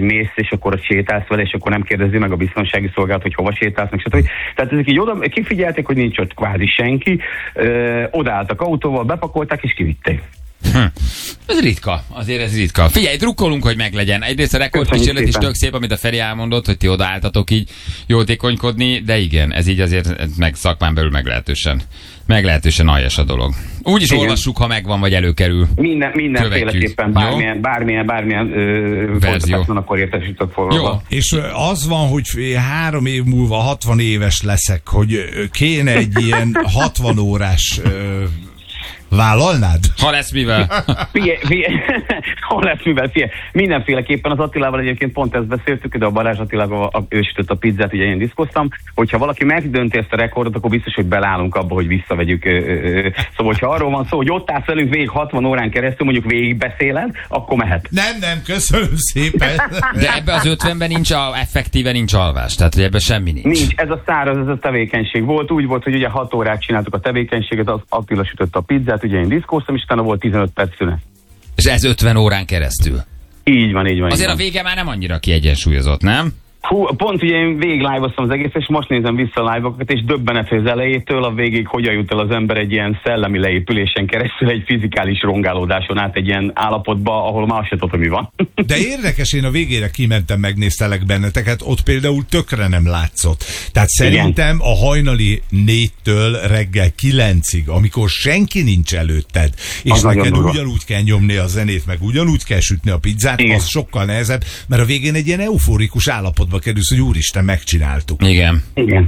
mész, és akkor ott sétálsz vele, és akkor nem kérdezi meg a biztonsági szolgálat, hogy hova sétálsz, meg stb. Tehát ezek így oda kifigyelték, hogy nincs ott kvázi senki, odaálltak autóval, bepakolták, és kivitték. Ez ritka, azért ez ritka. Figyelj, drukkolunk, hogy meglegyen. Egyrészt a rekordkísérlet is tök szép, amit a Feri elmondott, hogy ti odaálltatok így jótékonykodni, de igen, ez így azért meg szakmán belül meglehetősen aljas a dolog. Úgy is olvassuk, ha megvan, vagy előkerül. Mindenféleképpen bármilyen folytatás van, akkor értesített forróba. És az van, hogy 3 év múlva 60 éves leszek, hogy kéne egy ilyen 60 órás vállalnád? Ha lesz mivel. Ha lesz mivel. Mindenféleképpen az Attilával egyébként pont ezt beszéltük, de a Balázs Attilával ő sütött a pizzát, ugye én diszkoztam, hogyha valaki megdönti ezt a rekordot, akkor biztos, hogy belállunk abba, hogy visszavegyük. Szóval, hogyha arról van szó, hogy ott állsz velünk végig 60 órán keresztül, mondjuk végig beszéled, akkor mehet. Nem, köszönöm szépen. De ebbe az 50-ben effektíve nincs alvás, tehát hogy ebben semmi nincs. Ez a száraz, ez a tevékenység volt. Úgy volt, hogy ugye 6 órát csináltuk a tevékenységet, az Attila sütött a pizzát, ugye én diszkóztam, és utána volt 15 perc szünet. És ez 50 órán keresztül? Így van. Azért a vége már nem annyira kiegyensúlyozott, nem? Pont ugye én végig live-oztam az egész, és most nézem vissza a live-okat, és döbbenet, hogy az elejétől a végig hogyan jut el az ember egy ilyen szellemi leépülésen keresztül, egy fizikális rongálódáson át egy ilyen állapotba, ahol már se tudom, mi van. De érdekes, én a végére kimentem, megnéztelek benneteket, ott például tökre nem látszott. Tehát szerintem a hajnali 4-től reggel 9-ig, amikor senki nincs előtted, és az neked ugyanúgy kell nyomni a zenét, meg ugyanúgy kell sütni a pizzát, az sokkal nehezebb, mert a végén egy ilyen euforikus állapotba kerülsz, hogy úristen, megcsináltuk. Igen,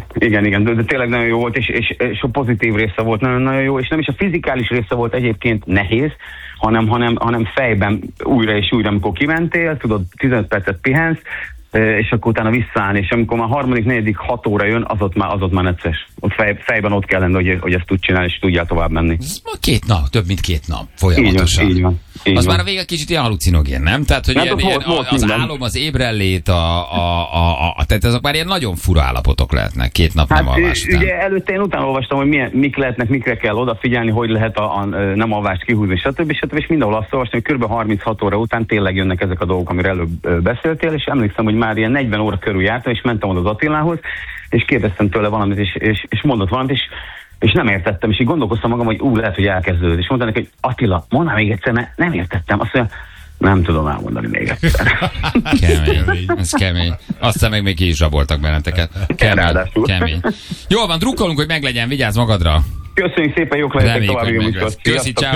de tényleg nagyon jó volt, és a pozitív része volt nagyon jó, és nem is a fizikális része volt egyébként nehéz, hanem fejben újra és újra, amikor kimentél, tudod, 15 percet pihensz, és akkor utána visszaállni, és amikor már 3., 4., 6 óra jön, az ott már necces. Ott fejben ott kell lenni, hogy ezt tud csinálni, és tudjál tovább menni. Ez ma 2 nap, több mint 2 nap folyamatosan. Így van. Az már a vége kicsit ilyen halucinogén, nem? Tehát, hogy az álom, az ébrenlét, tehát ezek már ilyen nagyon fura állapotok lehetnek 2 nap nem alvás után. Ugye előtte én utána olvastam, hogy mik lehetnek, mikre kell odafigyelni, hogy lehet a nem alvást kihúzni, stb. És mindenhol azt olvastam, hogy kb. 36 óra után tényleg jönnek ezek a dolgok, amiről előbb beszéltél, és emlékszem, hogy már ilyen 40 óra körül jártam, és mentem oda az Attilához, és kérdeztem tőle valamit, és mondott valamit, és nem értettem, és így gondolkoztam magam, hogy lehet, hogy elkezdődött. És mondta neki, hogy Attila, mondd még egyszer, mert nem értettem. Azt mondja, nem tudom elmondani még egyszer. Kemény, ez kemény. Aztán még ki is zsaboltak benneteket. Kemény. Jól van, drukkolunk, hogy meglegyen, vigyázz magadra. Köszönjük szépen, jók legyetek további műsort. Köszi, ciao.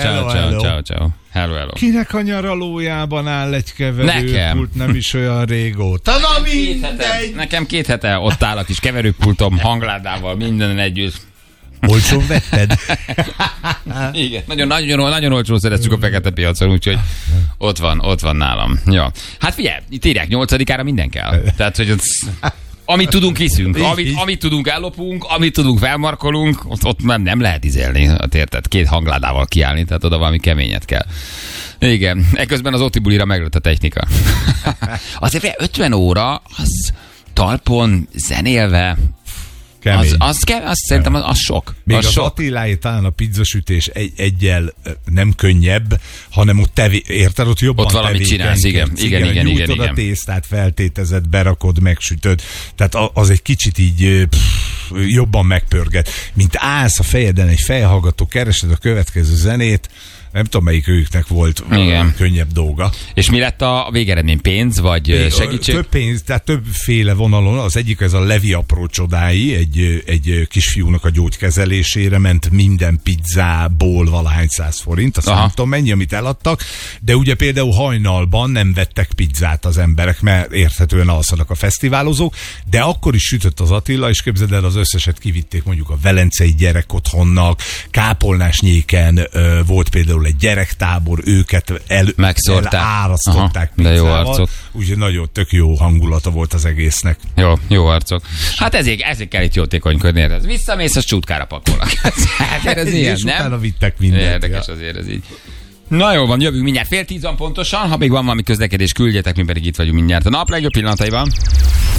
Hello. Kinek a nyaralójában áll egy keverőpult nem is olyan régóta? Na mindegy! Nekem 2 hete ott áll a kis keverőpultom, hangládával, minden együtt. Olcsón vetted? Igen, nagyon olcsón szereztük a fekete piacon, úgyhogy ott van nálam. Ja. Hát figyelj, itt írják, 8-ára minden kell. Tehát, hogy amit tudunk, viszünk. Amit tudunk, ellopunk, amit tudunk, felmarkolunk, ott nem lehet izélni, érted? 2 hangládával kiállni, tehát oda valami keményet kell. Igen, ekközben az Otibulira meglett a technika. Azért 50 óra, az talpon, zenélve, az szerintem az sok. Még az Attiláé talán a pizzasütés egyel nem könnyebb, hanem ott érted, ott jobban ott valamit csinálsz, igen. Nyújtod a tésztát, feltétezed, berakod, megsütöd. Tehát az egy kicsit így jobban megpörget. Mint állsz a fejeden egy fejhallgató, keresed a következő zenét, nem tudom, melyik őknek volt könnyebb dolga. És mi lett a végeredmény? Pénz, vagy segítség? Több pénz, tehát többféle vonalon. Az egyik ez a Levi apró csodái, egy kisfiúnak a gyógykezelésére ment minden pizzából valahány 100 forint, azt nem tudom mennyi, amit eladtak, de ugye például hajnalban nem vettek pizzát az emberek, mert érthetően alszanak a fesztiválozók, de akkor is sütött az Attila, és képzeld el, az összeset kivitték mondjuk a velencei gyerekotthonnak, Kápolnásnyéken volt például egy gyerektábor, őket elárasztották pizzával. Úgyhogy nagyon tök jó hangulata volt az egésznek. Jó arcok. Hát ezért kell itt jótékonykodni. Visszamész, az csútkára pakolnak. Ez ilyen, nem? Utána vittek mindent. Érdekes azért ez így. Na jó van, jövünk mindjárt 9:30 pontosan. Ha még van valami közlekedés, küldjetek, mi pedig itt vagyunk mindjárt a nap legjobb pillanataiban.